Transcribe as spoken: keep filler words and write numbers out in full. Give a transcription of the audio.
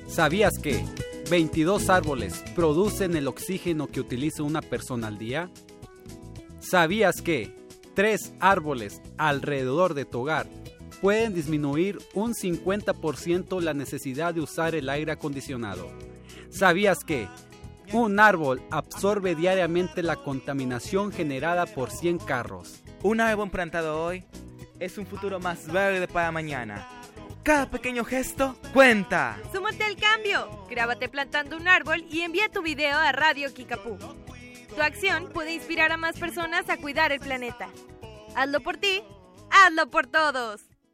¿Sabías que veintidós árboles producen el oxígeno que utiliza una persona al día? ¿Sabías que tres árboles alrededor de tu hogar pueden disminuir un cincuenta por ciento la necesidad de usar el aire acondicionado? ¿Sabías que un árbol absorbe diariamente la contaminación generada por cien carros? Un árbol plantado hoy es un futuro más verde para mañana. Cada pequeño gesto cuenta. ¡Súmate al cambio! Grábate plantando un árbol y envía tu video a Radio Kickapoo. Tu acción puede inspirar a más personas a cuidar el planeta. Hazlo por ti, hazlo por todos.